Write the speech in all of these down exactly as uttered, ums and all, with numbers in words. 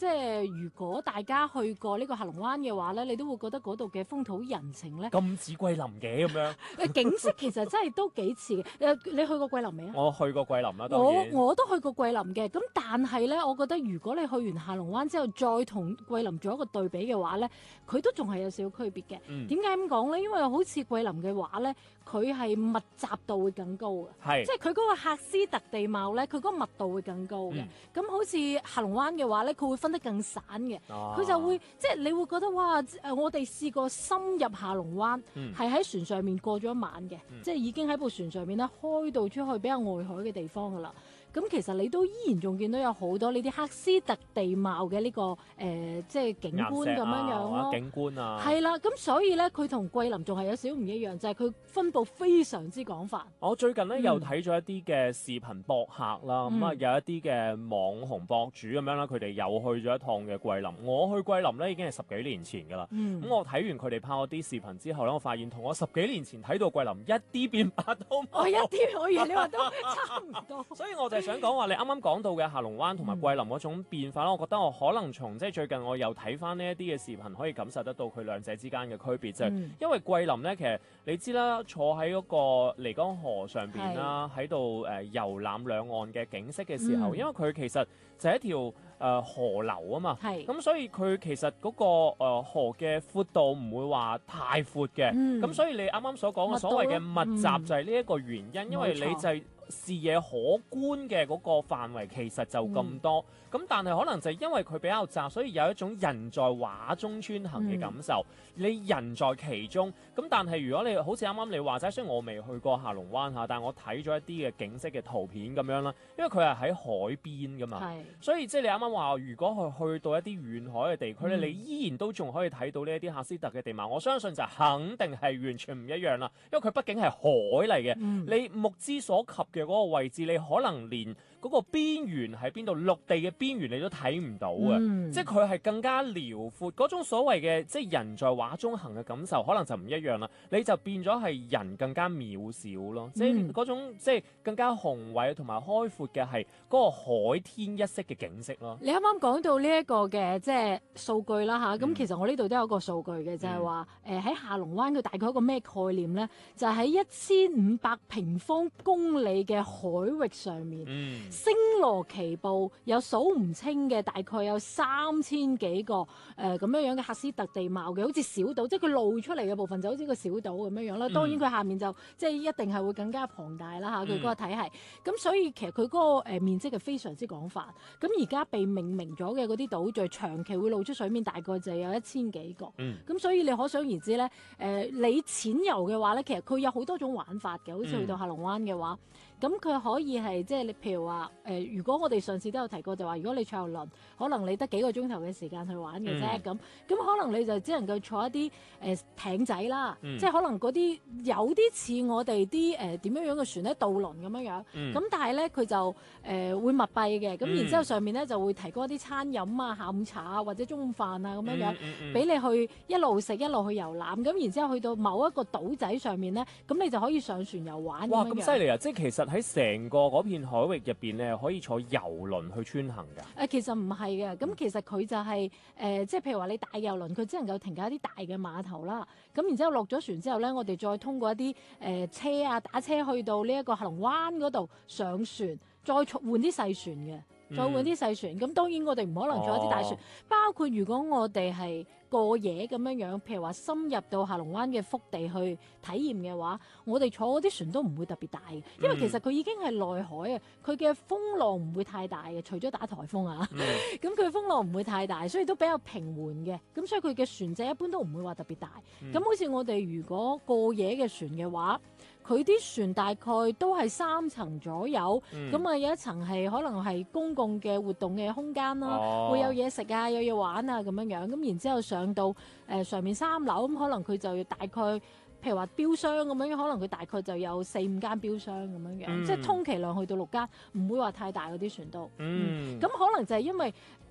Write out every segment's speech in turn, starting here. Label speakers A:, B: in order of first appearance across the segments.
A: 係如果大家去過呢個下龍灣嘅話咧，你都會覺得嗰度嘅風土人情咧
B: 咁似桂林嘅咁樣。
A: 誒景色其實真係都幾似嘅。誒，你去過桂林未啊？
B: 我去過桂林啦，當
A: 我
B: 然。
A: 我都去過桂林嘅，咁但係咧，我覺得如果你去完下龍灣之後，再同桂林做一個對比嘅話咧，佢都仲係有少少區別嘅。
B: 嗯
A: 點解咁講咧？因為好似桂林嘅話咧，佢係密集度會更高嘅，
B: 係
A: 即係佢嗰個喀斯特地貌咧，佢嗰個密度會更高嘅。咁、
B: 嗯
A: 好似下龍灣嘅話咧，佢會分得更散嘅，佢、
B: 啊
A: 就會即係你會覺得哇！誒，我哋試過深入下龍灣，
B: 嗯
A: 係喺、船上面過咗一晚嘅，
B: 嗯
A: 即係已經喺部船上面咧開到出去比較外海嘅地方噶啦。咁其實你都依然仲見到有好多呢啲喀斯特地貌嘅呢、個誒、呃，即係景觀咁樣樣咯。
B: 景觀啊，
A: 係啦，咁所以咧，佢同桂林仲係有少少唔一樣，就係、佢分佈非常之廣泛。
B: 我最近咧、
A: 嗯
B: 又睇咗一啲嘅視頻博客啦，咁啊、
A: 嗯
B: 有一啲嘅網紅博主咁樣啦，佢哋又去咗一趟嘅桂林。我去桂林咧已經係十幾年前㗎啦。咁、
A: 嗯
B: 我睇完佢哋拍嗰啲視頻之後咧，我發現同我十幾年前睇到桂林一啲變化都冇。
A: 我一啲，我以為你話都差唔多。
B: 所以我就係想講話，你啱啱講到嘅下龍灣同埋桂林嗰種變化啦，我覺得我可能從即係最近我又睇翻呢一啲嘅視頻，可以感受得到佢兩者之間嘅區別，就係、
A: 嗯
B: 因為桂林咧，其實你知啦，坐喺嗰個漓江河上邊啦，喺度誒遊覽兩岸嘅景色嘅時候，
A: 嗯
B: 因為佢其實就係一條誒、呃、河流啊嘛，
A: 係
B: 咁所以佢其實嗰、個、呃、河嘅闊度唔會話太闊嘅，咁、
A: 嗯
B: 所以你啱啱所講嘅所謂嘅密集就係呢一個原因，
A: 嗯
B: 因為你就係、視野可觀嘅嗰個範圍其實就咁多，咁、但係可能就係因為佢比較窄，所以有一種人在畫中穿行嘅感受。你人在其中，咁但係如果你好似啱啱你話齋，雖然我未去過下龍灣嚇，但係我睇咗一啲嘅景色嘅圖片咁樣啦，因為佢係喺海邊噶嘛，
A: 係
B: 所以即係你啱啱話，如果去去到一啲遠海嘅地區咧，
A: 嗯
B: 你依然都仲可以睇到呢一啲喀斯特嘅地貌。我相信就肯定係完全唔一樣啦，因為佢畢竟係海嚟嘅，
A: 嗯
B: 你目之所及嘅嗰個位置，你可能連嗰個邊緣喺邊度，陸地嘅邊緣你都睇唔到嘅，
A: 嗯
B: 即係佢係更加遼闊嗰種所謂嘅即係人在畫中行嘅感受，可能就唔一樣啦。你就變咗係人更加渺小咯，即係嗰種即係更加宏偉同埋開闊嘅係嗰個海天一色嘅景色咯。
A: 你啱啱講到呢一個嘅即係數據啦吓，咁、
B: 嗯
A: 其實我呢度都有一個數據嘅，就係話誒喺下龍灣佢大概一個咩概念咧？就係喺一千五百平方公里嘅海域上面，
B: 嗯，
A: 星羅棋布，有數唔清嘅，大概有三千幾個誒咁、呃、樣樣嘅喀斯特地貌嘅，好似小島，即係佢露出嚟嘅部分就好似個小島咁樣樣啦。當然佢下面就即係一定係會更加龐大啦嚇，佢嗰個體系。咁、所以其實佢嗰個誒面積係非常之廣泛。咁而家被命名咗嘅嗰啲島嶼，長期會露出水面，大概就有一千幾個。咁、
B: 嗯
A: 所以你可想而知咧，誒、呃、你淺遊嘅話咧，其實佢有好多種玩法嘅，好似去到下龍灣嘅話。咁佢可以係即係你譬如話誒、呃，如果我哋上次都有提過，就話如果你坐遊輪，可能你得幾個鐘頭嘅時間去玩嘅啫，咁咁、可能你就只能夠坐一啲誒、呃、艇仔啦，
B: 嗯
A: 即係可能嗰啲有啲似我哋啲誒點樣樣嘅船咧，渡輪咁樣樣，咁、
B: 嗯
A: 但係咧佢就誒、呃、會密閉嘅，咁、
B: 嗯
A: 然之後上面咧就會提供一啲餐飲啊、下午茶啊或者中午飯啊咁樣樣，俾、
B: 嗯嗯嗯
A: 你去一路食一路去遊覽，咁然之後去到某一個島仔上面咧，咁你就可以上船遊玩
B: 哇，
A: 咁樣樣
B: 咁犀利啊！即係其實喺成個嗰片海域入邊咧，可以坐遊輪去穿行㗎。
A: 誒、呃其實唔係嘅，咁其實佢就係、誒、即係譬如話你大遊輪，佢只能夠停靠一啲大嘅碼頭啦。咁然之後落咗船之後咧，我哋再通過一啲誒、呃、車啊打車去到呢一個下龍灣嗰度上船，再換啲細船嘅，再換啲細船。咁、當然我哋唔可能坐一啲大船，
B: 哦
A: 包括如果我哋係過夜咁樣樣，譬如話深入到下龍灣嘅腹地去體驗嘅話，我哋坐嗰啲船都唔會特別大嘅，因為其實佢已經係內海啊，佢嘅風浪唔會太大嘅，除咗打颱風啊，咁佢、風浪唔會太大，所以都比較平緩嘅，咁所以佢嘅船隻一般都唔會話特別大。咁、好似我哋如果過夜嘅船嘅話，佢啲船大概都係三層左右，咁啊、
B: 嗯
A: 有一層係可能係公共嘅活動嘅空間啦，
B: 哦
A: 會有嘢食啊，有嘢玩啊咁樣樣，咁然之後上到誒、呃上面三樓，咁可能佢就要大概譬如話標箱咁樣，可能佢大概就有四五間標箱咁樣樣，
B: 嗯
A: 即係充其量去到六間，唔會話太大嗰啲船都。
B: 嗯
A: 咁、可能就係因為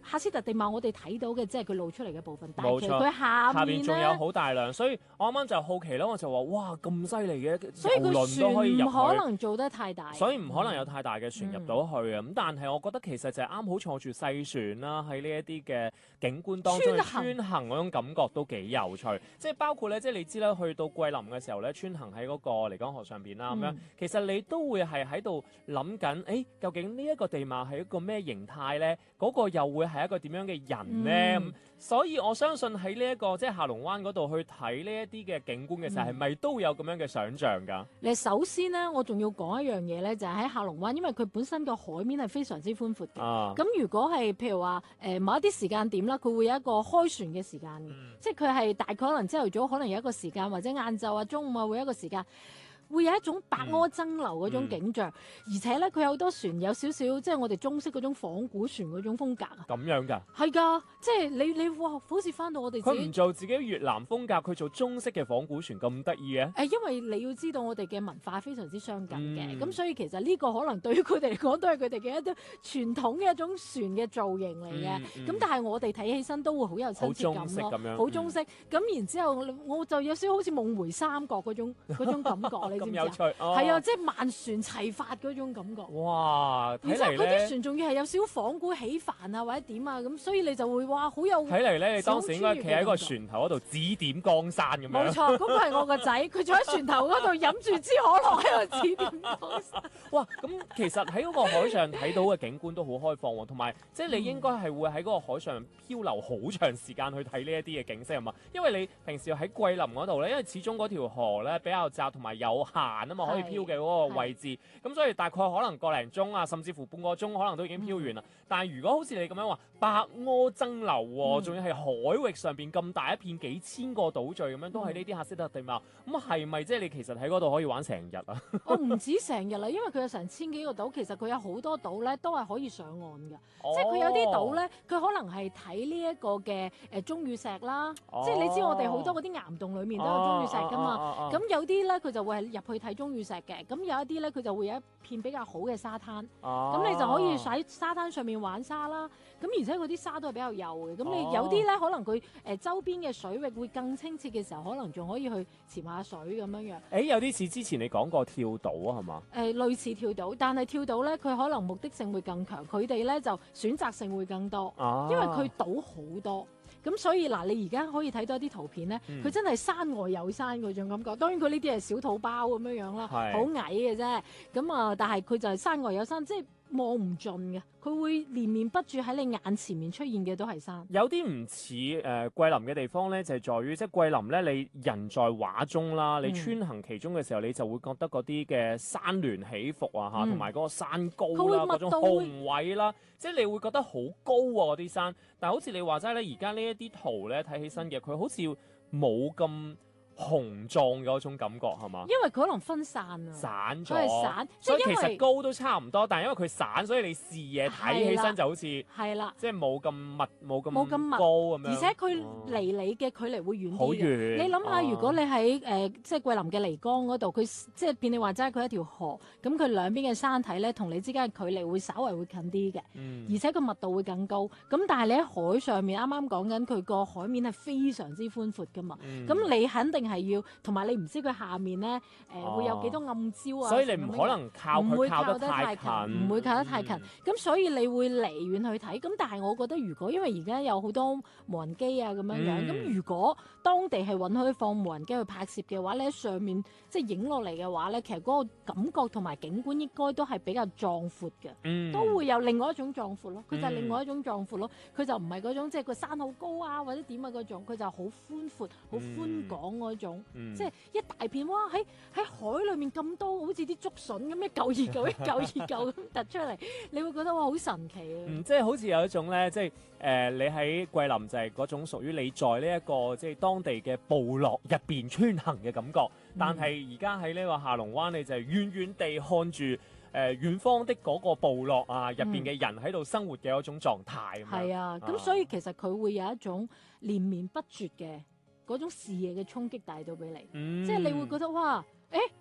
A: 喀斯特地貌我哋睇到嘅即係佢露出嚟嘅部分，但係
B: 冇錯
A: 其實佢下
B: 下
A: 面
B: 邊仲有
A: 咧，
B: 好大量，所以我啱啱就好奇啦，我就話哇咁犀利嘅，
A: 所以
B: 遊輪
A: 佢
B: 都可以入
A: 船唔可
B: 去。
A: 能做得太大，
B: 所以唔可能有太大嘅船入到去啊！咁、
A: 嗯、
B: 但係我覺得其實就係啱好坐住細船啦，喺呢一啲嘅景觀當中去
A: 穿行
B: 穿行嗰種感覺都幾有趣。即係包括咧，即係你知啦，去到桂林嘅時候咧，穿行喺嗰個漓江河上邊啦，咁、樣、
A: 嗯、
B: 其實你都會係喺度諗緊，誒、欸、究竟呢一個地貌係一個咩形態咧？嗰、嗰個又會係一個點樣嘅人咧？嗯所以我相信喺呢一個即係下龍灣嗰度去睇呢一啲嘅景觀嘅時候，係咪、嗯、都會有咁樣嘅想像㗎？
A: 你首先咧，我仲要講一樣嘢咧，就係、是、喺下龍灣，因為佢本身個海面係非常之寬闊嘅。咁、啊、如果係譬如話誒、呃、某一啲時間點啦，佢會有一個開船嘅時間嘅，嗯、即係佢係大概可能朝頭早可能有一個時間，或者晏晝啊、中午啊會有一個時間。會有一種白柯爭流嗰種景象，嗯、而且咧佢有好多船有少少即係我哋中式嗰種仿古船嗰種風格啊。
B: 咁樣㗎？係
A: 㗎，即係你你哇，好似翻到我哋自己。
B: 佢唔做自己越南風格，佢做中式嘅仿古船咁得意嘅？
A: 誒，因為你要知道我哋嘅文化非常之相近嘅，咁、
B: 嗯、
A: 所以其實呢個可能對於佢哋嚟講都係佢哋嘅一啲傳統嘅一種船嘅造型嚟嘅。咁、嗯嗯、但係我哋睇起身都會好有親切感咯，好中式。咁、嗯、然之後我就有少少好似夢回三國嗰種嗰種感覺，你知唔知啊？咁有趣。哦係啊，即係萬船齊發嗰種感覺。
B: 哇！睇嚟咧，
A: 嗰啲船仲要係有少少仿古起帆啊，或者點啊，咁所以你就會哇，好有。
B: 睇嚟咧，你當時應該企喺個船頭嗰度指點江山咁樣。
A: 冇錯，嗰個係我個仔，佢坐喺船頭嗰度飲住支可樂喺度指點江山。
B: 哇！咁其實喺嗰個海上睇到嘅景觀都好開放喎，同埋即係你應該係會喺嗰個海上漂流好長時間去睇呢一啲嘅景色係嘛？因為你平時喺桂林嗰度咧，因為始終嗰條河咧比較窄同埋有限啊嘛，可以漂嘅嗰個位置，咁所以大概可能個零鐘啊，甚至乎半個鐘，可能都已經漂完啦。嗯、但係如果好似你咁樣話，白柯爭流喎，仲、嗯、要係海域上邊咁大一片幾千個島嶼咁樣，都係呢啲喀斯特地貌，咁係咪即係你其實喺嗰度可以玩成日啊？
A: 我唔止成日啦，因為佢有成千幾個島，其實佢有好多島咧都係可以上岸嘅，哦、即係佢有啲島咧，佢可能係睇呢一個嘅誒鐘乳石啦，哦、即係你知我哋好多嗰啲岩洞裡面都有鐘乳石噶嘛，咁、哦哦哦、有啲咧佢就會係入去睇鐘乳石嘅，咁有一啲咧佢就會有一片比較好嘅沙灘，咁、哦、你就可以喺沙灘上面玩沙啦，咁而且嗰啲沙都係比較幼嘅，咁你有啲咧可能佢誒、呃、周邊嘅水域會更清澈嘅時候，可能仲可以去潛下水咁樣樣。誒、
B: 欸、有啲似之前你講過跳島啊，係嘛？誒、
A: 呃、類似跳島，但係跳島咧佢可能目的性會更強，佢哋咧就選擇性會更多，啊、因為佢島好多。咁所以嗱，你而家可以睇到一啲圖片咧，佢、嗯、真係山外有山嗰種感覺。當然佢呢啲係小土包咁樣樣啦，好是矮嘅啫。咁啊，但係佢就係山外有山，即係望唔盡嘅。佢會連綿不絕喺你眼前面出現嘅都係山。
B: 有啲唔似誒桂林嘅地方咧，就係、是、在於即係桂林咧，你人在畫中啦，你穿行其中嘅時候，嗯、你就會覺得嗰啲嘅山巒起伏啊嚇，同埋嗰個山高啦，嗰種雄偉啦，即係你會覺得好高啊嗰啲山。但係好似你話齋咧，而家呢一啲圖咧睇起身嘅，佢好似冇咁雄壯嘅嗰種感覺係嘛？
A: 因為佢可能分散啊，
B: 散咗，
A: 係散，
B: 所以其實高都差唔多，但係因為佢散，所以你視野睇起身就好似係啦，即係冇咁密，冇咁冇咁密高咁樣。而且
A: 佢離你嘅距離會遠啲嘅。好
B: 遠。
A: 你諗下，如果你喺誒即係桂林嘅漓江嗰度，佢即係變你話齋，佢一條河，咁佢兩邊嘅山體咧，同你之間嘅距離會稍為會近啲嘅，嗯、而且個密度會更高。咁但係你喺海上面，啱啱講緊佢個海面係非常之寬闊㗎嘛，咁、嗯、你肯定係要，同埋你唔知佢下面咧誒、呃哦、會有幾多暗礁啊，
B: 所以你唔可能靠佢靠得太近，
A: 唔會靠得太近。咁、嗯、所以你會離遠去睇。咁但係我覺得，如果因為而家有好多無人機啊咁樣樣，咁、嗯、如果當地係允許放無人機去拍攝嘅話，你喺上面即係影落嚟嘅話咧，其實嗰個感覺同埋景觀應該都係比較壯闊嘅，嗯、都會有另外一種壯闊咯。佢就係另外一種壯闊咯。佢就唔係嗰種即係個山好高啊或者點啊嗰種，佢就好寬闊、好寬廣嗰種。嗯嗯、即係一大片哇！喺喺海裏面咁多，好似啲竹筍咁一嚿二嚿一嚿二嚿咁突出嚟，你會覺得哇好神奇啊！
B: 嗯，即係好似有一種咧，即係誒、呃、你喺桂林就係嗰種屬於你在呢、這、一個即係當地嘅部落入邊穿行嘅感覺，嗯、但係而家喺呢個下龍灣，你就係遠遠地看住誒、呃、遠方的嗰個部落啊入邊嘅人喺度生活嘅嗰種狀態。
A: 係、嗯、啊，咁、啊、所以其實佢會有一種連綿不絕嘅嗰種視野嘅衝擊帶到俾你，嗯、即係你會覺得哇，誒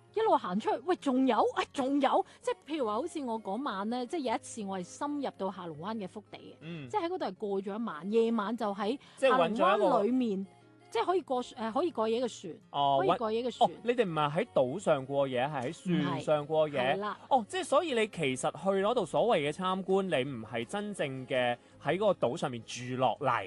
A: 一路行出去，喂，仲有，誒，仲有，即係譬如話，好似我嗰晚咧，即係有一次我係深入到下龍灣嘅福地嘅，
B: 嗯，
A: 即係喺嗰度係過咗一晚，夜晚就喺
B: 即係
A: 下龍
B: 揾咗一個
A: 灣裡面，即係可以過誒、呃、可以過夜嘅船，可以
B: 哦揾
A: 過夜嘅
B: 哦
A: 船，，
B: 你哋唔係喺島上過夜，係喺船上過
A: 係
B: 夜。
A: 啦，
B: 哦，即係所以你其實去嗰度所謂嘅參觀，你唔係真正嘅喺嗰個島上面住落嚟，